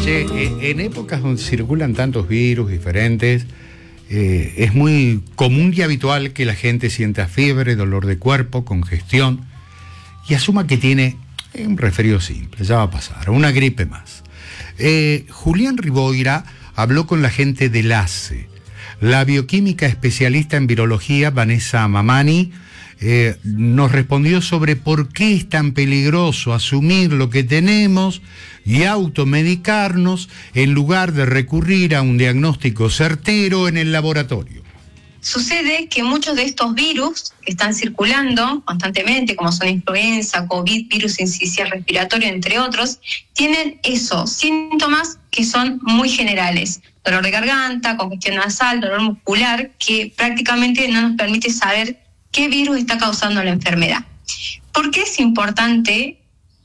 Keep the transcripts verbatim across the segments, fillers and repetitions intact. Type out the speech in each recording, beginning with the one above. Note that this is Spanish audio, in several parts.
Che, en épocas donde circulan tantos virus diferentes, eh, es muy común y habitual que la gente sienta fiebre, dolor de cuerpo, congestión y asuma que tiene un resfrío simple, ya va a pasar, una gripe más. Eh, Julián Riboira habló con la gente del A C E. La bioquímica especialista en virología, Vanessa Mamani, eh, nos respondió sobre por qué es tan peligroso asumir lo que tenemos y automedicarnos en lugar de recurrir a un diagnóstico certero en el laboratorio. Sucede que muchos de estos virus que están circulando constantemente, como son influenza, COVID, virus sincicial respiratorio, entre otros, tienen esos síntomas que son muy generales. Dolor de garganta, congestión nasal, dolor muscular, que prácticamente no nos permite saber qué virus está causando la enfermedad. ¿Por qué es importante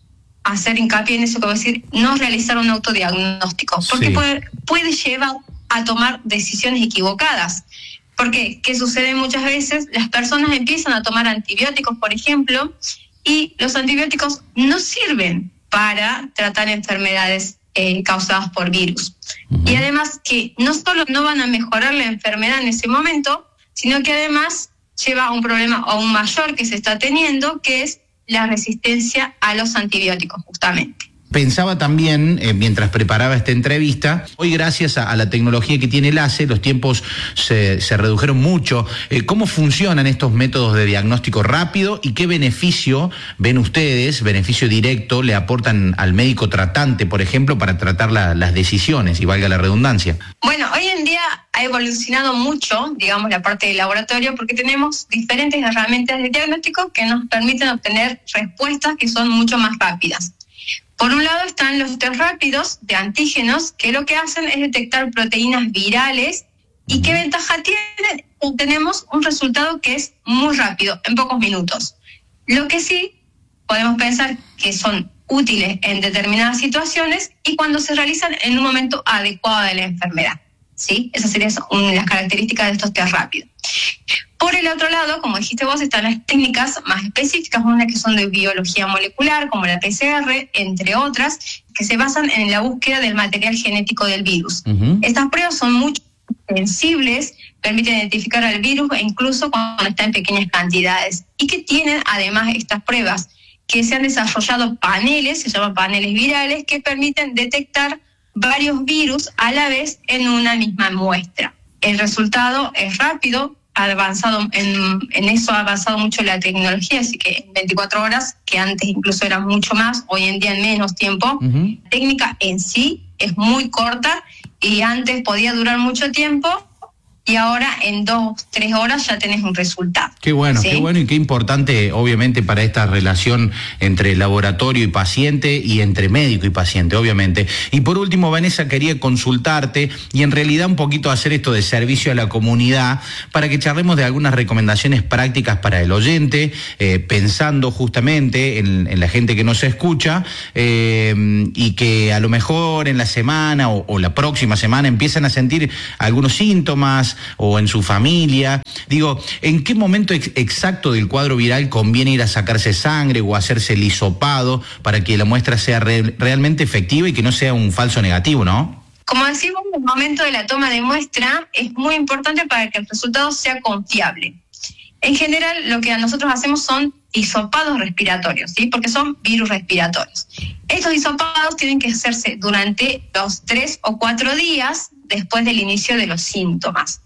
hacer hincapié en eso que voy a decir, no realizar un autodiagnóstico? Porque sí. puede, puede llevar a tomar decisiones equivocadas. Porque, ¿qué sucede muchas veces? Las personas empiezan a tomar antibióticos, por ejemplo, y los antibióticos no sirven para tratar enfermedades eh, causadas por virus. Uh-huh. Y además que no solo no van a mejorar la enfermedad en ese momento, sino que además lleva a un problema aún mayor que se está teniendo, que es la resistencia a los antibióticos, justamente. Pensaba también, eh, mientras preparaba esta entrevista, hoy gracias a, a la tecnología que tiene el A C E, los tiempos se, se redujeron mucho. Eh, ¿Cómo funcionan estos métodos de diagnóstico rápido y qué beneficio ven ustedes, beneficio directo, le aportan al médico tratante, por ejemplo, para tratar la, las decisiones, y valga la redundancia? Bueno, hoy en día ha evolucionado mucho, digamos, la parte del laboratorio, porque tenemos diferentes herramientas de diagnóstico que nos permiten obtener respuestas que son mucho más rápidas. Por un lado están los test rápidos de antígenos, que lo que hacen es detectar proteínas virales. ¿Y qué ventaja tienen? Tenemos un resultado que es muy rápido, en pocos minutos. Lo que sí podemos pensar que son útiles en determinadas situaciones y cuando se realizan en un momento adecuado de la enfermedad, ¿sí? Esas serían las características de estos test rápidos. Por el otro lado, como dijiste vos, están las técnicas más específicas, unas que son de biología molecular, como la P C R, entre otras, que se basan en la búsqueda del material genético del virus. Uh-huh. Estas pruebas son muy sensibles, permiten identificar al virus e incluso cuando está en pequeñas cantidades. Y que tienen además estas pruebas, que se han desarrollado paneles, se llaman paneles virales, que permiten detectar varios virus a la vez en una misma muestra. El resultado es rápido, ha avanzado en, en eso ha avanzado mucho la tecnología, así que en veinticuatro horas, que antes incluso era mucho más, hoy en día en menos tiempo. Uh-huh. La técnica en sí es muy corta y antes podía durar mucho tiempo y ahora en dos, tres horas ya tenés un resultado. Qué bueno, ¿sí? Qué bueno y qué importante, obviamente, para esta relación entre laboratorio y paciente y entre médico y paciente, obviamente. Y por último, Vanessa, quería consultarte y en realidad un poquito hacer esto de servicio a la comunidad para que charlemos de algunas recomendaciones prácticas para el oyente, eh, pensando justamente en, en la gente que nos escucha eh, y que a lo mejor en la semana o, o la próxima semana empiezan a sentir algunos síntomas o en su familia. Digo, ¿en qué momento ex- exacto del cuadro viral conviene ir a sacarse sangre o hacerse el hisopado para que la muestra sea re- realmente efectiva y que no sea un falso negativo, ¿no? Como decimos, el momento de la toma de muestra es muy importante para que el resultado sea confiable. En general, lo que nosotros hacemos son hisopados respiratorios, ¿sí? Porque son virus respiratorios. Estos hisopados tienen que hacerse durante los tres o cuatro días después del inicio de los síntomas,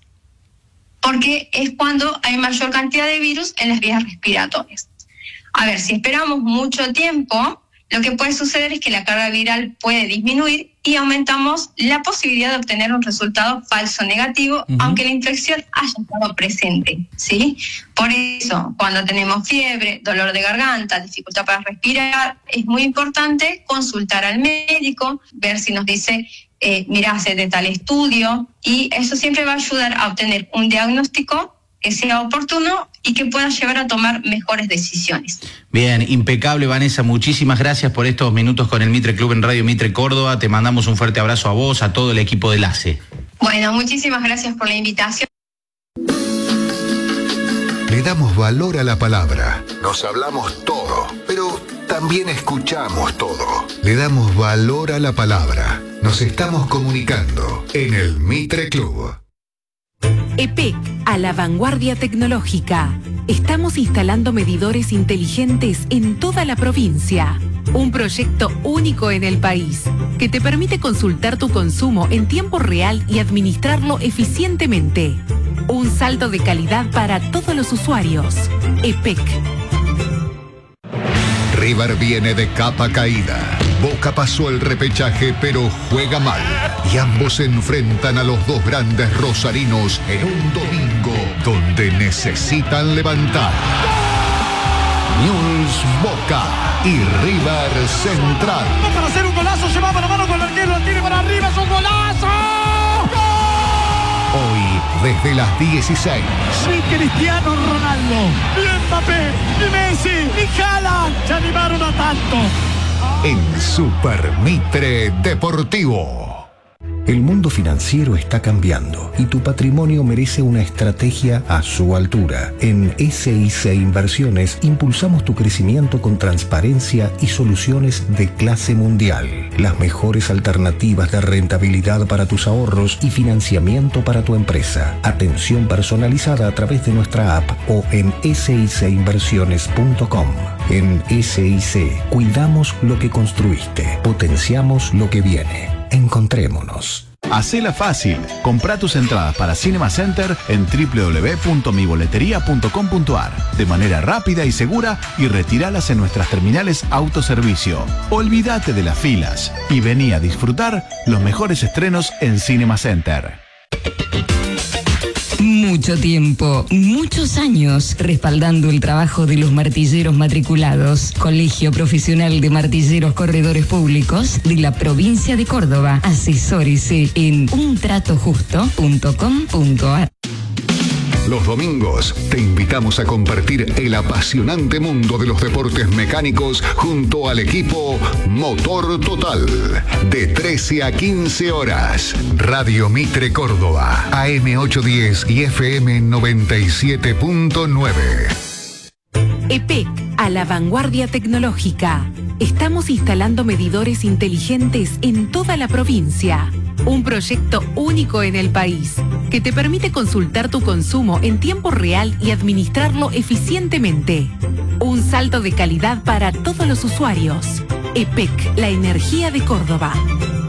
porque es cuando hay mayor cantidad de virus en las vías respiratorias. A ver, si esperamos mucho tiempo, lo que puede suceder es que la carga viral puede disminuir y aumentamos la posibilidad de obtener un resultado falso negativo, uh-huh. aunque la infección haya estado presente, ¿sí? Por eso, cuando tenemos fiebre, dolor de garganta, dificultad para respirar, es muy importante consultar al médico, ver si nos dice, eh, mira, hacete tal estudio, y eso siempre va a ayudar a obtener un diagnóstico que sea oportuno y que pueda llevar a tomar mejores decisiones. Bien, impecable, Vanessa, muchísimas gracias por estos minutos con el Mitre Club en Radio Mitre Córdoba. Te mandamos un fuerte abrazo a vos, a todo el equipo del A C E. Bueno, muchísimas gracias por la invitación. Le damos valor a la palabra. Nos hablamos todo, pero también escuchamos todo. Le damos valor a la palabra. Nos estamos comunicando en el Mitre Club. E P E C, a la vanguardia tecnológica. Estamos instalando medidores inteligentes en toda la provincia. Un proyecto único en el país, que te permite consultar tu consumo en tiempo real y administrarlo eficientemente. Un salto de calidad para todos los usuarios. E P E C. River viene de capa caída. Boca pasó el repechaje, pero juega mal. Y ambos se enfrentan a los dos grandes rosarinos en un domingo donde necesitan levantar. Newell's Boca y River Central. Para hacer un golazo, llevaba la mano con el arquero, la tiene para arriba, es un golazo. Hoy, desde las dieciséis. Ni Cristiano Ronaldo, ni Mbappé, ni Messi, ni Haaland se animaron a tanto. En Super Mitre Deportivo. El mundo financiero está cambiando y tu patrimonio merece una estrategia a su altura. En S I C Inversiones impulsamos tu crecimiento con transparencia y soluciones de clase mundial. Las mejores alternativas de rentabilidad para tus ahorros y financiamiento para tu empresa. Atención personalizada a través de nuestra app o en s i c inversiones punto com. En S I C cuidamos lo que construiste, potenciamos lo que viene. Encontrémonos. Hacela fácil. Comprá tus entradas para Cinema Center en doble u doble u doble u punto mi boletería punto com punto a r de manera rápida y segura y retíralas en nuestras terminales autoservicio. Olvídate de las filas y vení a disfrutar los mejores estrenos en Cinema Center. Mucho tiempo, muchos años respaldando el trabajo de los martilleros matriculados. Colegio Profesional de Martilleros Corredores Públicos de la provincia de Córdoba. Asesórese en un trato justo punto com punto a r. Los domingos te invitamos a compartir el apasionante mundo de los deportes mecánicos junto al equipo Motor Total. De trece a quince horas. Radio Mitre Córdoba, A M ochocientos diez y F M noventa y siete punto nueve. E P E C, a la vanguardia tecnológica. Estamos instalando medidores inteligentes en toda la provincia. Un proyecto único en el país, que te permite consultar tu consumo en tiempo real y administrarlo eficientemente. Un salto de calidad para todos los usuarios. E P E C, la energía de Córdoba.